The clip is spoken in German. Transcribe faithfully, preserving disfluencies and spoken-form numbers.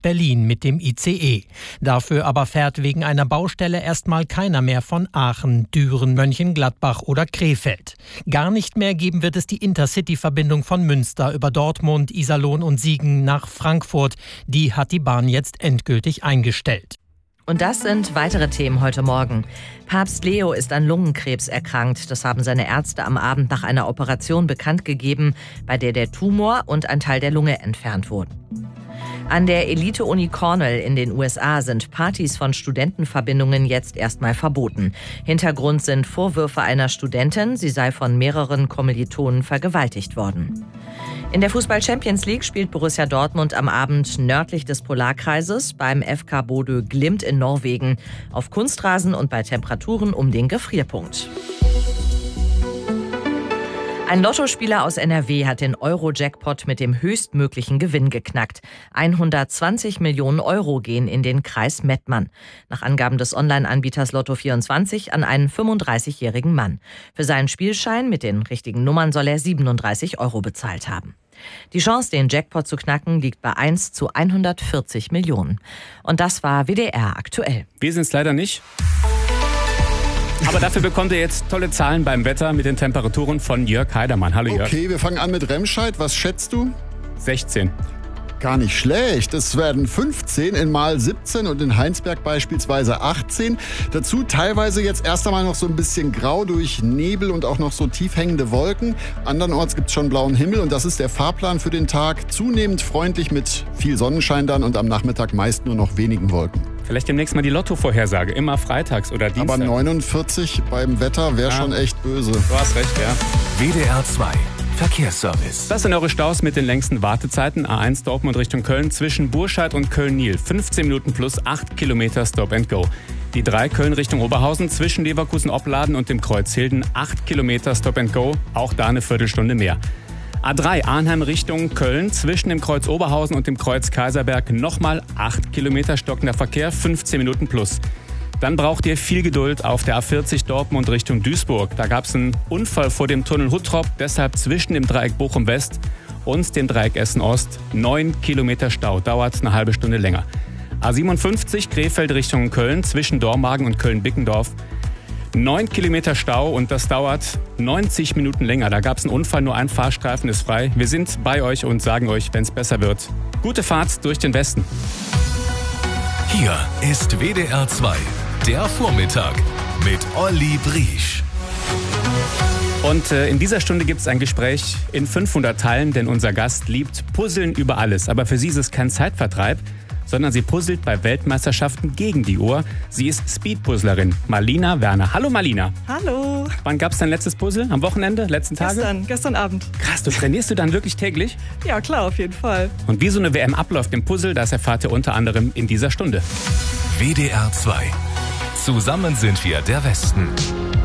Berlin mit dem I C E. Dafür aber fährt wegen einer Baustelle erstmal keiner mehr von Aachen, Düren, Mönchengladbach oder Krefeld. Gar nicht mehr geben wird es die Intercity-Verbindung von Münster über Dortmund, Iserlohn und Siegen nach Frankfurt. Die hat die Bahn jetzt endgültig eingestellt. Und das sind weitere Themen heute Morgen. Papst Leo ist an Lungenkrebs erkrankt. Das haben seine Ärzte am Abend nach einer Operation bekannt gegeben, bei der der Tumor und ein Teil der Lunge entfernt wurden. An der Elite-Uni Cornell in den U S A sind Partys von Studentenverbindungen jetzt erstmal verboten. Hintergrund sind Vorwürfe einer Studentin, sie sei von mehreren Kommilitonen vergewaltigt worden. In der Fußball-Champions League spielt Borussia Dortmund am Abend nördlich des Polarkreises beim F K Bodø Glimt in Norwegen auf Kunstrasen und bei Temperaturen um den Gefrierpunkt. Ein Lottospieler aus N R W hat den Euro-Jackpot mit dem höchstmöglichen Gewinn geknackt. hundertzwanzig Millionen Euro gehen in den Kreis Mettmann. Nach Angaben des Online-Anbieters Lotto vierundzwanzig an einen fünfunddreißigjährigen Mann. Für seinen Spielschein mit den richtigen Nummern soll er siebenunddreißig Euro bezahlt haben. Die Chance, den Jackpot zu knacken, liegt bei eins zu hundertvierzig Millionen. Und das war W D R aktuell. Wir sind es leider nicht. Aber dafür bekommt ihr jetzt tolle Zahlen beim Wetter mit den Temperaturen von Jörg Heidermann. Hallo Jörg. Okay, wir fangen an mit Remscheid. Was schätzt du? sechzehn. Gar nicht schlecht. Es werden fünfzehn, in Mahl siebzehn und in Heinsberg beispielsweise achtzehn. Dazu teilweise jetzt erst einmal noch so ein bisschen grau durch Nebel und auch noch so tief hängende Wolken. Andernorts gibt es schon blauen Himmel und das ist der Fahrplan für den Tag. Zunehmend freundlich mit viel Sonnenschein dann und am Nachmittag meist nur noch wenigen Wolken. Vielleicht demnächst mal die Lotto-Vorhersage. Immer freitags oder Dienstag. Aber neunundvierzig beim Wetter wäre ja schon echt böse. Du hast recht, ja. W D R zwei Verkehrsservice. Das sind eure Staus mit den längsten Wartezeiten. A eins Dortmund Richtung Köln zwischen Burscheid und Köln-Nil. fünfzehn Minuten plus acht Kilometer Stop and Go. Die drei Köln Richtung Oberhausen zwischen Leverkusen-Opladen und dem Kreuz Hilden. acht Kilometer Stop and Go. Auch da eine Viertelstunde mehr. A drei Arnheim Richtung Köln zwischen dem Kreuz Oberhausen und dem Kreuz Kaiserberg. Nochmal acht Kilometer stockender Verkehr. fünfzehn Minuten plus. Dann braucht ihr viel Geduld auf der A vierzig Dortmund Richtung Duisburg. Da gab es einen Unfall vor dem Tunnel Huttrop, deshalb zwischen dem Dreieck Bochum West und dem Dreieck Essen Ost. Neun Kilometer Stau, dauert eine halbe Stunde länger. A siebenundfünfzig Krefeld Richtung Köln zwischen Dormagen und Köln-Bickendorf. Neun Kilometer Stau und das dauert neunzig Minuten länger. Da gab es einen Unfall, nur ein Fahrstreifen ist frei. Wir sind bei euch und sagen euch, wenn es besser wird. Gute Fahrt durch den Westen. Hier ist W D R zwei. Der Vormittag mit Olli Briesch. Und äh, in dieser Stunde gibt es ein Gespräch in fünfhundert Teilen, denn unser Gast liebt Puzzeln über alles. Aber für sie ist es kein Zeitvertreib, sondern sie puzzelt bei Weltmeisterschaften gegen die Uhr. Sie ist Speedpuzzlerin, Marlina Werner. Hallo Marlina. Hallo. Wann gab es dein letztes Puzzle? Am Wochenende? Letzten Tage? Gestern, gestern Abend. Krass, du trainierst du dann wirklich täglich? Ja, klar, auf jeden Fall. Und wie so eine W M abläuft im Puzzle, das erfahrt ihr unter anderem in dieser Stunde. W D R zwei. Zusammen sind wir der Westen.